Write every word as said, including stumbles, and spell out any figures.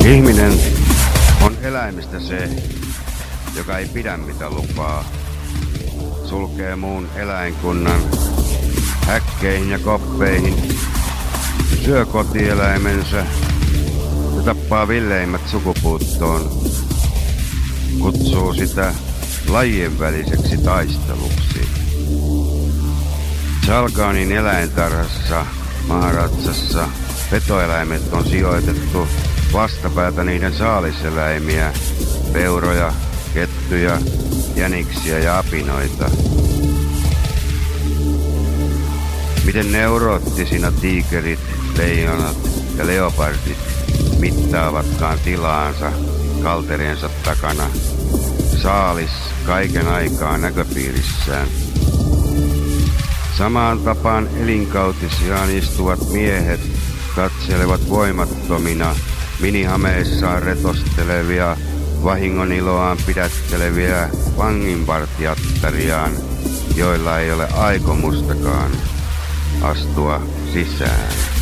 Ihminen on eläimistä se, joka ei pidä mitä lupaa, sulkee muun eläinkunnan häkkeihin ja koppeihin, syö kotieläimensä ja tappaa villeimmät sukupuuttoon, kutsuu sitä lajien väliseksi taisteluksi. Chalkanin eläintarhassa Maharatsassa petoeläimet on sijoitettu vastapäätä niiden saaliseläimiä, peuroja, kettuja, jäniksiä ja apinoita. Miten neuroottisina tiikerit, leijonat ja leopardit mittaavatkaan tilaansa kalteriensa takana, saalis kaiken aikaa näköpiirissään. Samaan tapaan elinkautisiaan istuvat miehet katselevat voimattomina minihameissaan retostelevia, vahingoniloaan pidätteleviä vanginvartijattariaan, joilla ei ole aikomustakaan astua sisään.